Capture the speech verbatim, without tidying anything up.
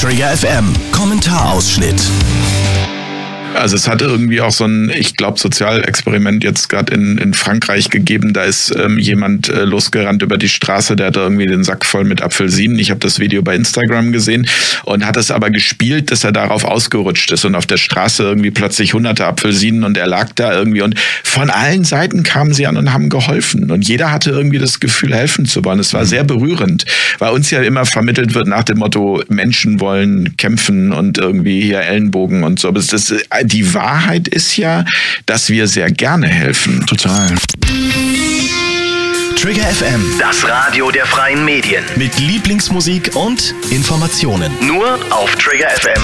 Trigger F M, Kommentarausschnitt. Also es hatte irgendwie auch so ein, ich glaube, Sozialexperiment jetzt gerade in, in Frankreich gegeben. Da ist ähm, jemand äh, losgerannt über die Straße, der hatte irgendwie den Sack voll mit Apfelsinen. Ich habe das Video bei Instagram gesehen und hat es aber gespielt, dass er darauf ausgerutscht ist und auf der Straße irgendwie plötzlich hunderte Apfelsinen und er lag da irgendwie und von allen Seiten kamen sie an und haben geholfen und jeder hatte irgendwie das Gefühl, helfen zu wollen. Es war sehr berührend, weil uns ja immer vermittelt wird nach dem Motto, Menschen wollen kämpfen und irgendwie hier Ellenbogen und so. Aber das ist, die Wahrheit ist ja, dass wir sehr gerne helfen. Total. Trigger F M, Das Radio der freien Medien. mit Lieblingsmusik und Informationen. Nur auf Trigger F M.